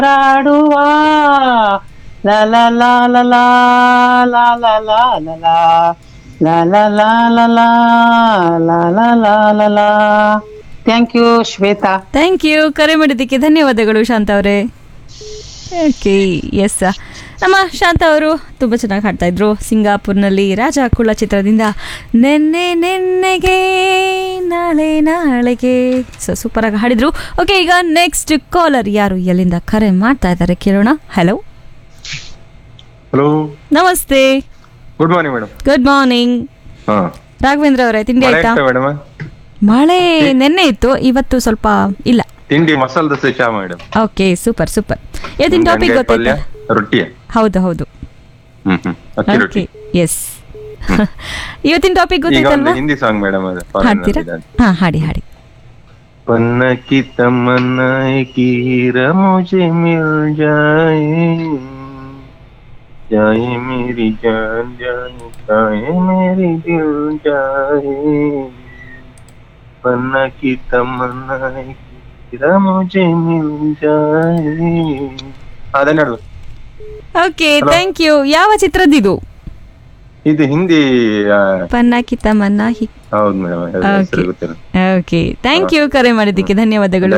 ಹಾರಾಡುವ law law law law law law law law law law law law law law law law law law law. Thank you Shweta. Thank you, ಕರೆ ಮಾಡಿದ್ದಕ್ಕೆ ಧನ್ಯವಾದಗಳು ಶಾಂತ ಅವರೇ. Okay, S, ನಮ್ಮ ಶಾಂತ ಅವರು ತುಂಬ ಚೆನ್ನಾಗಿ ಹಾಡ್ತಾ ಇದ್ರು. ಸಿಂಗಾಪುರ್ನಲ್ಲಿ ರಾಜ ಕುಳ್ಳ ಚಿತ್ರದಿಂದ ನೆನ್ನೆ ನೆನ್ನೆಗೆ ನಾಳೆ ನಾಳೆಗೆ. ಸೊ ಸೂಪರಾಗಿ ಹಾಡಿದ್ರು. ಓಕೆ, ಈಗ ನೆಕ್ಸ್ಟ್ ಕಾಲರ್ ಯಾರು ಎಲ್ಲಿಂದ ಕರೆ ಮಾಡ್ತಾ ಇದ್ದಾರೆ ಕೇಳೋಣ. ಹಲೋ ಹಲೋ, ನಮಸ್ತೆ. Good morning madam. Good morning. Raghavendra ಅವರೇ, ತಿಂಡಿ ಆಯ್ತಾ? ಮೇಡಮ್, ಮಳೆ ನೆನ್ನೆ ಇತ್ತು, ಇವತ್ತು ಸ್ವಲ್ಪ ಇಲ್ಲ. ತಿಂಡಿ ಮಸಾಲೆ ದೋಸೆ ಚಾ ಮೇಡಮ್. Okay, super super. ಇವತ್ತಿನ ಟಾಪಿಕ್ ಗೊತ್ತಾಯ್ತಾ? ರೊಟ್ಟಿ. ಹೌದು ಹೌದು. ಅಕ್ಕಿ ರೊಟ್ಟಿ. ಎಸ್. ಇವತ್ತಿನ ಟಾಪಿಕ್ ಈಗ ಗೊತ್ತಾಯ್ತಲ್ವಾ? Hindi song madam. ಹಾಡ್ತೀರಾ? ಹಾ, ಹಾಡಿ ಹಾಡಿ. पन्ना की तमन्ना की हीरा मुझे मिल जाए, जाए मेरी जान जाए, जाए मेरी दिल जाए, पन्ना की तमन्ना की हीरा मुझे मिल जाए. ಅದನ್ನ ಹೇಳು. Okay, thank you. ಯಾವ ಚಿತ್ರದಿದು? ಇದು ಹಿಂದಿ. ಪನ್ನಾಕಿ ತಮನ್ನಾ. ಹೌದು ಮೇಡಮ್, ಹೆಸರು ಗೊತ್ತಿಲ್ಲ. ಓಕೆ, ಥ್ಯಾಂಕ್ ಯು, ಕರೆ ಮಾಡಿದ್ದಕ್ಕೆ ಧನ್ಯವಾದಗಳು.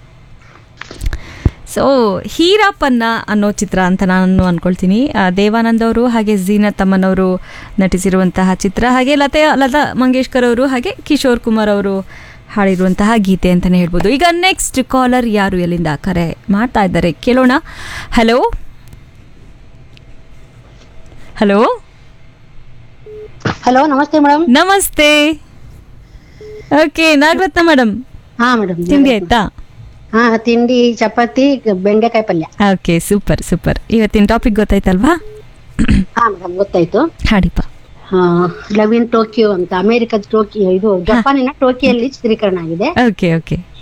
ಸೊ ಹೀರಾಪನ್ನ ಅನ್ನೋ ಚಿತ್ರ ಅಂತ ನಾನು ಅನ್ಕೊಳ್ತೀನಿ. ದೇವಾನಂದ್ ಅವರು ಹಾಗೆ ಝೀನತ್ ಅಮ್ಮನವರು ನಟಿಸಿರುವಂತಹ ಚಿತ್ರ, ಹಾಗೆ ಲತಾ ಮಂಗೇಶ್ಕರ್ ಅವರು ಹಾಗೆ ಕಿಶೋರ್ ಕುಮಾರ್ ಅವರು ಹಾಡಿರುವಂತಹ ಗೀತೆ ಅಂತಲೇ ಹೇಳ್ಬೋದು. ಈಗ ನೆಕ್ಸ್ಟ್ ಕಾಲರ್ ಯಾರು ಎಲ್ಲಿಂದ ಕರೆ ಮಾಡ್ತಾ ಇದ್ದಾರೆ ಕೇಳೋಣ. ಹಲೋ ಹಲೋ ಹಲೋ, ನಮಸ್ತೆ ಮೇಡಮ್. ನಮಸ್ತೆ. Okay, Nagaratna madam. ಹಾ ಮೇಡಮ್, ತಿಂಡಿ ಆಯ್ತಾ? ಹಾ, ತಿಂಡಿ ಚಪಾತಿ ಬೆಂಡೆಕಾಯಿ ಪಲ್ಯ. Okay, super super. ಇವತ್ತಿನ ಟಾಪಿಕ್ ಗೊತ್ತಾಯ್ತಲ್ವಾ? ಹಾ ಮೇಡಮ್, ಗೊತ್ತಾಯ್ತು. ಹಾಡಿಪ್ಪ. ಲವ್ ಇನ್ ಟೋಕಿಯೋ ಅಂತ, ಅಮೆರಿಕದ ಟೋಕಿಯೋ, ಇದು ಜಪಾನಿನ ಟೋಕಿಯಲ್ಲಿ ಚಿತ್ರೀಕರಣ ಆಗಿದೆ. Okay okay.